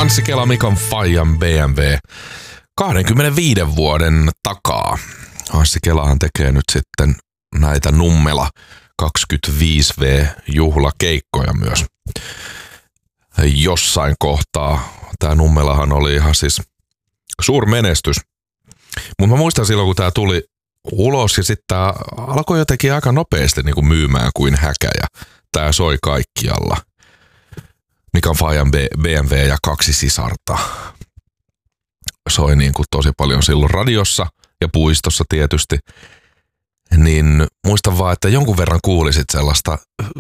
Anssi Kela, Mikan Fajan BMW 25 vuoden takaa. Anssi Kelahan tekee nyt sitten näitä Nummela 25V-juhlakeikkoja myös. Jossain kohtaa tämä Nummelahan oli ihan siis suurmenestys. Mutta mä muistan silloin, kun tämä tuli ulos ja sitten tämä alkoi jotenkin aika nopeasti niin kuin myymään kuin häkä ja tämä soi kaikkialla. Mikan Fajan BMW ja kaksi sisarta soi niin kuin tosi paljon silloin radiossa ja puistossa tietysti. Niin muistan vaan, että jonkun verran kuulisit sellaista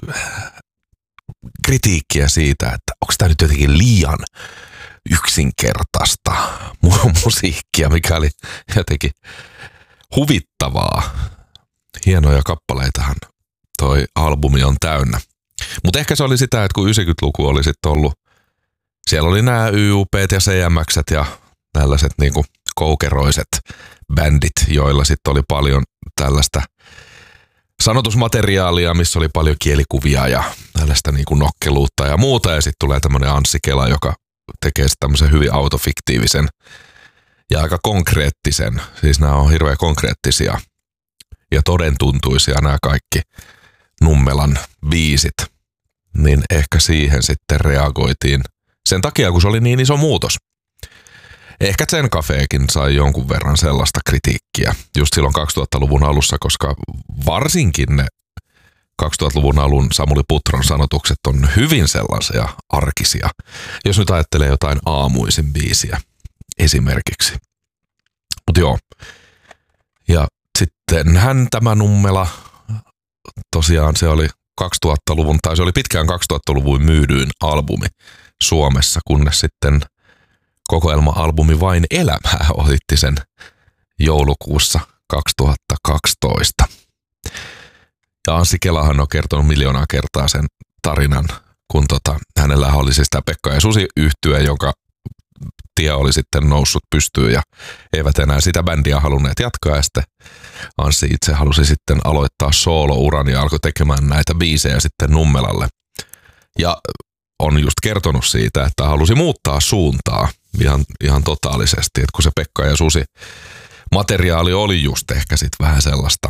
kritiikkiä siitä, että onko tämä nyt jotenkin liian yksinkertaista musiikkia, mikä oli jotenkin huvittavaa. Hienoja kappaleitahan toi albumi on täynnä. Mutta ehkä se oli sitä, että kun 90-luku oli sitten ollut, siellä oli nämä YUP:t ja CMX:t ja tällaiset niinku koukeroiset bändit, joilla sitten oli paljon tällaista sanotusmateriaalia, missä oli paljon kielikuvia ja tällaista niinku nokkeluutta ja muuta. Ja sitten tulee tämmöinen Anssi Kela, joka tekee sitten tämmöisen hyvin autofiktiivisen ja aika konkreettisen. Siis nämä on hirveän konkreettisia ja todentuntuisia nämä kaikki Nummelan biisit. Niin ehkä siihen sitten reagoitiin sen takia, kun se oli niin iso muutos. Ehkä Zen Cafékin sai jonkun verran sellaista kritiikkiä just silloin 2000-luvun alussa, koska varsinkin ne 2000-luvun alun Samuli Putron sanotukset on hyvin sellaisia arkisia. Jos nyt ajattelee jotain aamuisin biisiä esimerkiksi. Mutta joo. Ja sitten tämä Nummela, tosiaan se oli 2000-luvun, tai se oli pitkään 2000-luvun myydyin albumi Suomessa, kunnes sitten kokoelma-albumi Vain elämää ohitti sen joulukuussa 2012. Ja Anssi Kelahan on kertonut miljoonaa kertaa sen tarinan, kun hänellä oli siis tämä Pekka ja Susi -yhtye, jonka tie oli sitten noussut pystyyn ja eivät enää sitä bändiä halunneet jatkaa. Ja sitten Anssi itse halusi sitten aloittaa soolouran ja alkoi tekemään näitä biisejä sitten Nummelalle. Ja on just kertonut siitä, että halusi muuttaa suuntaa ihan totaalisesti, että kun se Pekka ja Susi materiaali oli just ehkä sitten vähän sellaista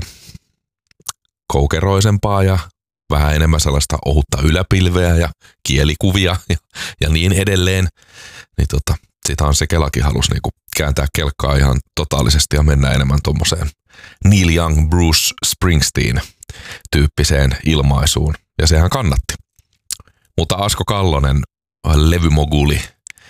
koukeroisempaa ja vähän enemmän sellaista ohutta yläpilveä ja kielikuvia ja niin edelleen, niin sitä Anssi Kelakin halusi niinku kääntää kelkkaa ihan totaalisesti ja mennä enemmän tommoseen Neil Young, Bruce Springsteen -tyyppiseen ilmaisuun. Ja sehän kannatti. Mutta Asko Kallonen, levymoguli,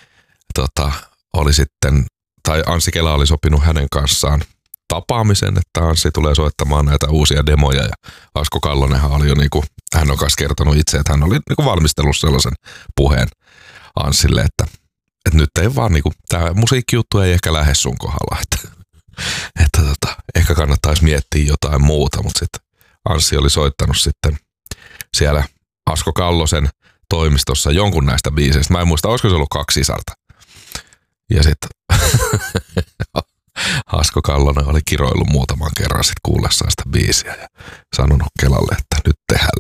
oli sitten, tai Anssi Kela oli sopinut hänen kanssaan tapaamisen, että Anssi tulee soittamaan näitä uusia demoja. Ja Asko Kallonenhan oli jo niinku, hän on kanssa kertonut itse, että hän oli niinku valmistellut sellaisen puheen Anssille, että nyt ei vaan niinku, tämä musiikkijuttu ei ehkä lähde sun kohdalla, että ehkä kannattaisi miettiä jotain muuta, mutta sitten Anssi oli soittanut sitten siellä Asko Kallosen toimistossa jonkun näistä biiseistä. Mä en muista, olisiko se ollut kaksi sisarta. Ja sitten Asko Kallonen oli kiroillut muutaman kerran sitten kuullessaan sitä biisiä ja sanonut Kelalle, että nyt tehdään